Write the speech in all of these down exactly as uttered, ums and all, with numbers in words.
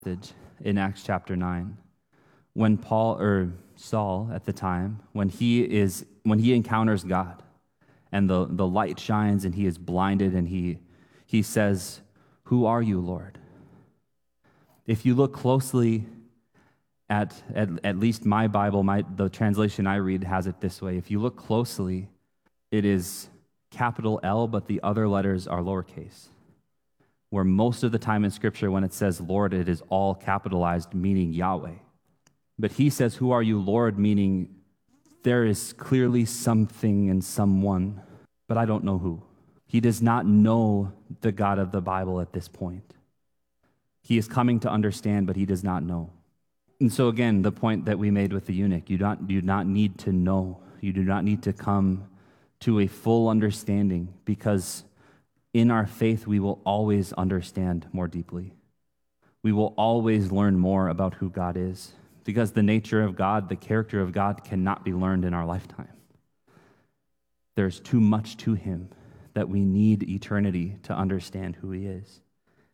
In Acts chapter nine, when Paul or Saul at the time, when he is when he encounters God, and the, the light shines, and he is blinded, and he he says, "Who are you, Lord?" If you look closely at at, at least my Bible, my the translation I read has it this way. If you look closely, it is capital L, but the other letters are lowercase. Where most of the time in Scripture, when it says Lord, it is all capitalized, meaning Yahweh. But he says, "Who are you, Lord?" meaning there is clearly something and someone, but I don't know who. He does not know the God of the Bible at this point. He is coming to understand, but he does not know. And so again, the point that we made with the eunuch, you don't, you do not need to know. You do not need to come to a full understanding, because in our faith, we will always understand more deeply. We will always learn more about who God is, because the nature of God, the character of God cannot be learned in our lifetime. There's too much to him that we need eternity to understand who he is.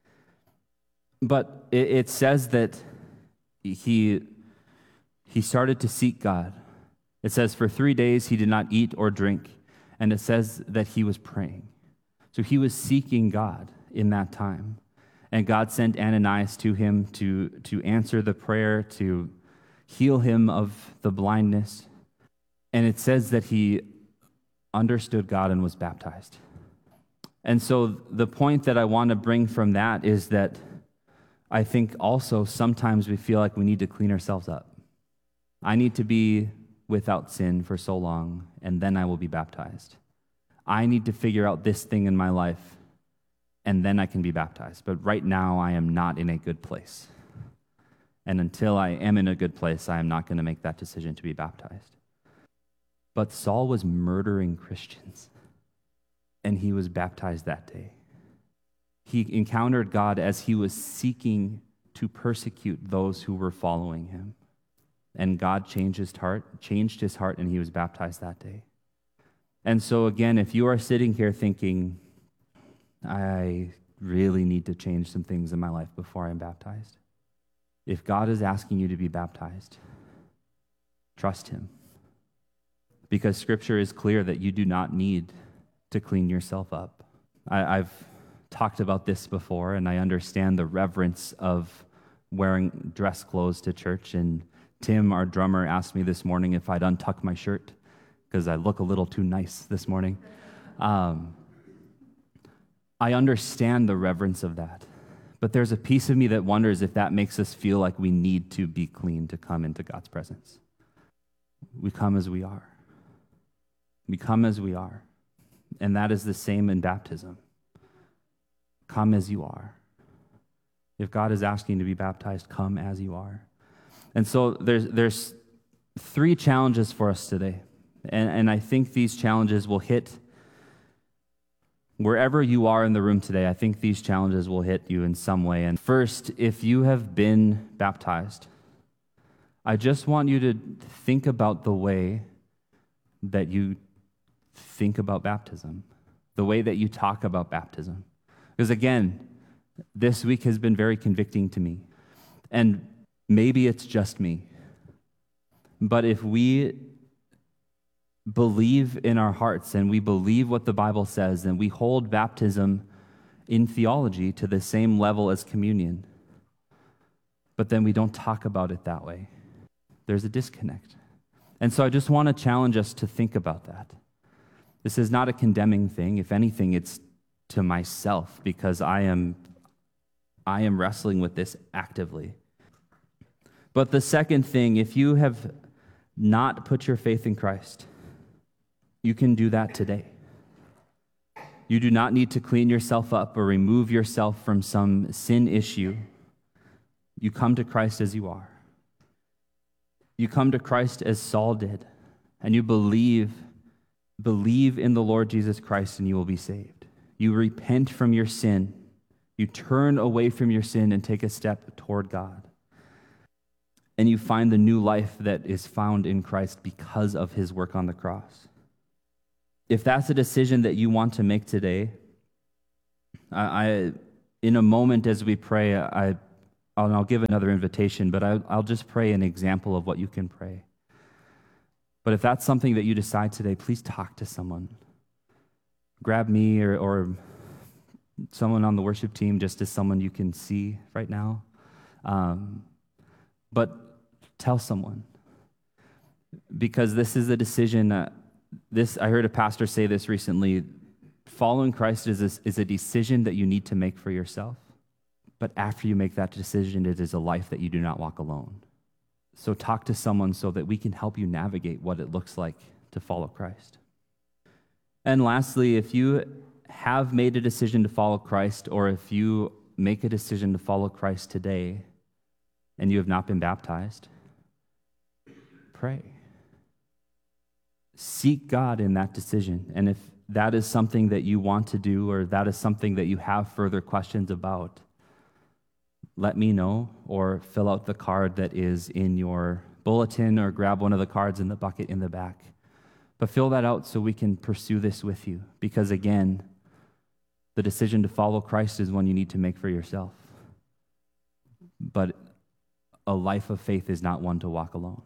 But it, it says that he, he started to seek God. It says for three days he did not eat or drink, and it says that he was praying. So he was seeking God in that time. And God sent Ananias to him to, to answer the prayer, to heal him of the blindness. And it says that he understood God and was baptized. And so the point that I want to bring from that is that I think also sometimes we feel like we need to clean ourselves up. I need to be without sin for so long, and then I will be baptized. I need to figure out this thing in my life, and then I can be baptized. But right now, I am not in a good place. And until I am in a good place, I am not going to make that decision to be baptized. But Saul was murdering Christians, and he was baptized that day. He encountered God as he was seeking to persecute those who were following him. And God changed his heart, changed his heart, and he was baptized that day. And so again, if you are sitting here thinking, I really need to change some things in my life before I'm baptized, if God is asking you to be baptized, trust him. Because Scripture is clear that you do not need to clean yourself up. I, I've talked about this before, and I understand the reverence of wearing dress clothes to church. And Tim, our drummer, asked me this morning if I'd untuck my shirt, because I look a little too nice this morning. Um, I understand the reverence of that, but there's a piece of me that wonders if that makes us feel like we need to be clean to come into God's presence. We come as we are. We come as we are, and that is the same in baptism. Come as you are. If God is asking to be baptized, come as you are. And so there's there's three challenges for us today. And, and I think these challenges will hit wherever you are in the room today. I think these challenges will hit you in some way. And first, if you have been baptized, I just want you to think about the way that you think about baptism, the way that you talk about baptism. Because again, this week has been very convicting to me. And maybe it's just me. But if we believe in our hearts and we believe what the Bible says and we hold baptism in theology to the same level as communion, but then we don't talk about it that way, there's a disconnect. And so I just want to challenge us to think about that. This is not a condemning thing. If anything, it's to myself, because I am I am wrestling with this actively. But the second thing, if you have not put your faith in Christ, you can do that today. You do not need to clean yourself up or remove yourself from some sin issue. You come to Christ as you are. You come to Christ as Saul did, and you believe, believe in the Lord Jesus Christ, and you will be saved. You repent from your sin. You turn away from your sin and take a step toward God. And you find the new life that is found in Christ because of his work on the cross. If that's a decision that you want to make today, I, I in a moment as we pray, I and I'll give another invitation, but I, I'll just pray an example of what you can pray. But if that's something that you decide today, please talk to someone. Grab me or, or someone on the worship team, just as someone you can see right now. Um, but tell someone. Because this is a decision. Uh, this I heard a pastor say this recently. Following Christ is a, is a decision that you need to make for yourself. But after you make that decision, it is a life that you do not walk alone. So talk to someone so that we can help you navigate what it looks like to follow Christ. And lastly, if you have made a decision to follow Christ, or if you make a decision to follow Christ today and you have not been baptized, pray. Seek God in that decision. And if that is something that you want to do, or that is something that you have further questions about, let me know, or fill out the card that is in your bulletin, or grab one of the cards in the bucket in the back. But fill that out so we can pursue this with you. Because again, the decision to follow Christ is one you need to make for yourself. But a life of faith is not one to walk alone.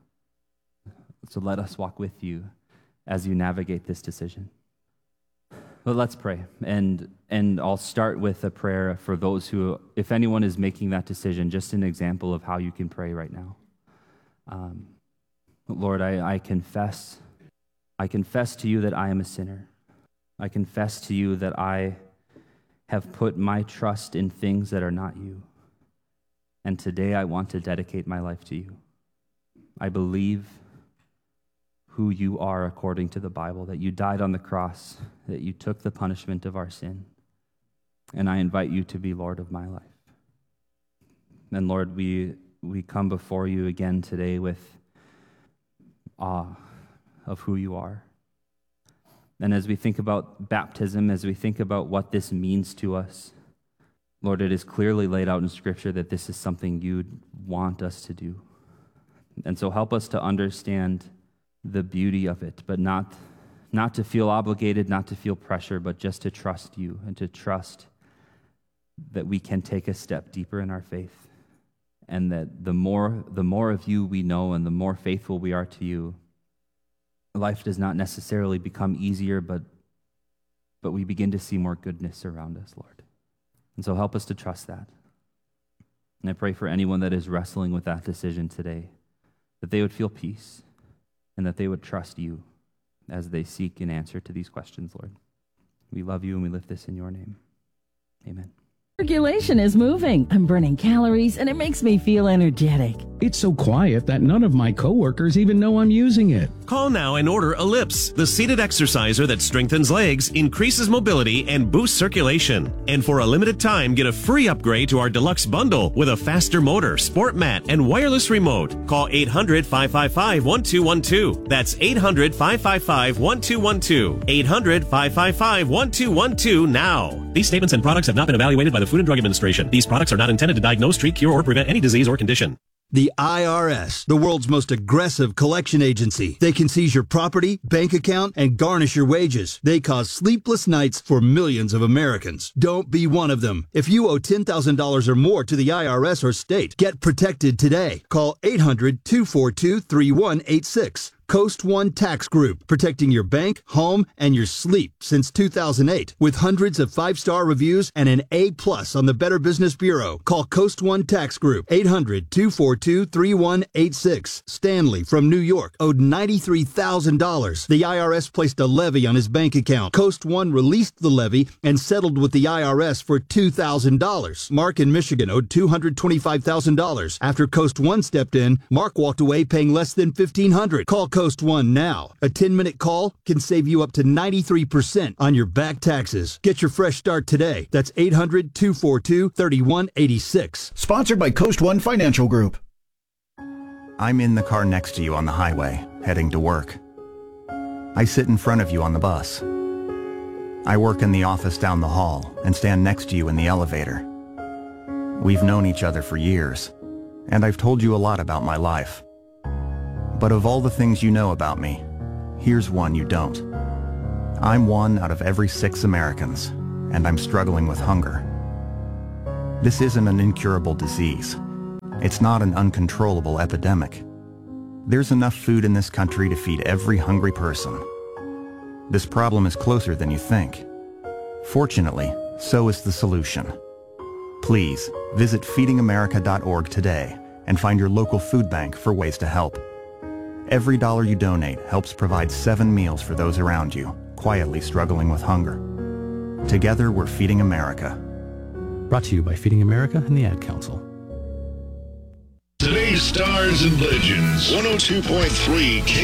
So let us walk with you as you navigate this decision. But let's pray, and and I'll start with a prayer for those who, if anyone is making that decision, just an example of how you can pray right now. Um, Lord, I, I confess, I confess to you that I am a sinner. I confess to you that I have put my trust in things that are not you. And today I want to dedicate my life to you. I believe who you are according to the Bible, that you died on the cross, that you took the punishment of our sin. And I invite you to be Lord of my life. And Lord, we we come before you again today with awe of who you are. And as we think about baptism, as we think about what this means to us, Lord, it is clearly laid out in Scripture that this is something you want us to do. And so help us to understand the beauty of it, but not, not to feel obligated, not to feel pressure, but just to trust you and to trust that we can take a step deeper in our faith, and that the more, the more of you we know and the more faithful we are to you, life does not necessarily become easier, but, but we begin to see more goodness around us, Lord. And so help us to trust that. And I pray for anyone that is wrestling with that decision today, that they would feel peace, and that they would trust you as they seek an answer to these questions, Lord. We love you, and we lift this in your name. Amen. Circulation is moving. I'm burning calories, and it makes me feel energetic. It's so quiet that none of my coworkers even know I'm using it. Call now and order Ellipse, the seated exerciser that strengthens legs, increases mobility, and boosts circulation. And for a limited time, get a free upgrade to our deluxe bundle with a faster motor, sport mat, and wireless remote. Call eight hundred, five five five, one two one two. That's eight hundred, five five five, one two one two. eight hundred, five five five, one two one two now. These statements and products have not been evaluated by the Food and Drug Administration. These products are not intended to diagnose, treat, cure, or prevent any disease or condition. The I R S, the world's most aggressive collection agency. They can seize your property, bank account, and garnish your wages. They cause sleepless nights for millions of Americans. Don't be one of them. If you owe ten thousand dollars or more to the I R S or state, get protected today. Call eight hundred, two four two, three one eight six. Coast One Tax Group, protecting your bank, home, and your sleep since two thousand eight. With hundreds of five-star reviews and an A plus on the Better Business Bureau. Call Coast One Tax Group, eight hundred, two four two, three one eight six. Stanley from New York owed ninety-three thousand dollars. The I R S placed a levy on his bank account. Coast One released the levy and settled with the I R S for two thousand dollars. Mark in Michigan owed two hundred twenty-five thousand dollars. After Coast One stepped in, Mark walked away paying less than fifteen hundred dollars. Call Coast One now. A ten-minute call can save you up to ninety-three percent on your back taxes. Get your fresh start today. That's eight hundred, two four two, three one eight six. Sponsored by Coast One Financial Group. I'm in the car next to you on the highway, heading to work. I sit in front of you on the bus. I work in the office down the hall and stand next to you in the elevator. We've known each other for years, and I've told you a lot about my life. But of all the things you know about me, here's one you don't. I'm one out of every six Americans, and I'm struggling with hunger. This isn't an incurable disease. It's not an uncontrollable epidemic. There's enough food in this country to feed every hungry person. This problem is closer than you think. Fortunately, so is the solution. Please visit feeding america dot org today and find your local food bank for ways to help. Every dollar you donate helps provide seven meals for those around you, quietly struggling with hunger. Together, we're Feeding America. Brought to you by Feeding America and the Ad Council. Today's Stars and Legends, one oh two point three K